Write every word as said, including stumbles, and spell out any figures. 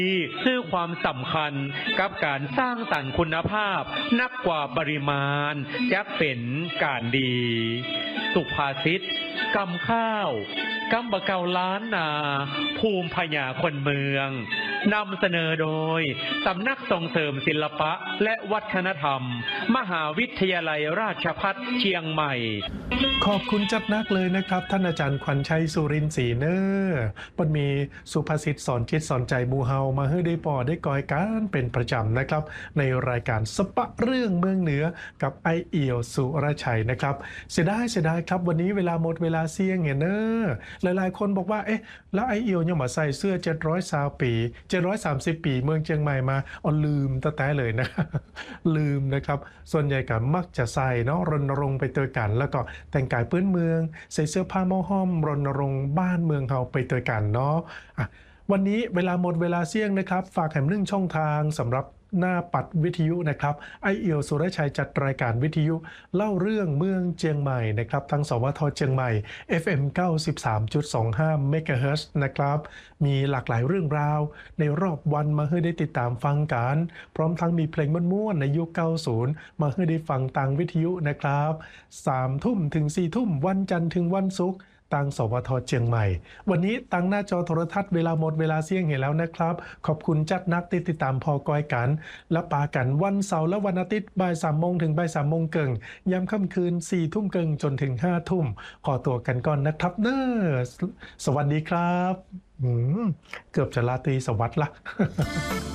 ที่ให้ความสำคัญกับการสร้างสรรค์คุณภาพนักกว่าปริมาณจะเป็นการดี สุภาษิตกำข้าวกำบะเกาล้านนา ภูมิพญาคนเมืองนำเสนอโดยสำนักส่งเสริมศิลปะและวัฒนธรรม มหาวิทยาลัยราชภัฏเชียงใหม่ขอบคุณจัดนักเลยนะครับท่านอาจารย์ขวัญชัยสุรินทร์ศรีเนอร์มันมีสุภาษิตสอนจิตสอนใจหมูเฮามาให้ได้ปอได้กอยการเป็นประจำนะครับในรายการสปะเรื่องเมืองเหนือกับไอเอี่ยวสุรชัยนะครับเสียดายเสียดายครับวันนี้เวลาหมดเวลาเสี่ยงเงี้ยเนอหลายๆคนบอกว่าเอ๊ะแล้วไอเอี่ยวยังมาใส่เสื้อเจ็ดร้อยสาวปีเจ็ดร้อยสามสิบปีเมืองเชียงใหม่มาอ๋อลืมตะแต้เลยนะ ลืมนะครับส่วนใหญ่ก็มักจะใส่เนาะรณรงค์ไปเจอกันแล้วก็แต่งกายพื้นเมืองใส่เสื้อผ้าหม้อห้อมรณรงค์บ้านเมืองเฮาไปเจอกันเนาะอ่ะวันนี้เวลาหมดเวลาเสี่ยงนะครับฝากแหมหนึ่งช่องทางสำหรับหน้าปัดวิทยุนะครับไอเอียวสุรชัยจัดรายการวิทยุเล่าเรื่องเมืองเชียงใหม่นะครับทั้งสวทเชียงใหม่ เอฟ เอ็ม เก้าสิบสามจุดสองห้า เมกะเฮิรตซ์นะครับมีหลากหลายเรื่องราวในรอบวันมาให้ได้ติดตามฟังกันพร้อมทั้งมีเพลงม่วนๆในยุคเก้าสิบมาให้ได้ฟังทางวิทยุนะครับสามทุ่มถึงสี่ทุ่มวันจันทร์ถึงวันศุกร์ตังสวทเชียงใหม่วันนี้ตังหน้าจอโทรทัศน์เวลาหมดเวลาเสี่ยงเห็นแล้วนะครับขอบคุณจัดนักที่ติดตามพอกอยกันและปากันวันเสาร์และวันอาทิตย์บ่ายสามโมงถึงบ่ายสามโมงเกิงยามค่ำคืนสี่ทุ่มเกิงจนถึงห้าทุ่มขอตัวกันก่อนนะครับเนอสวัสดีครับเกือบจะลาตรีสวัสดิ์ละ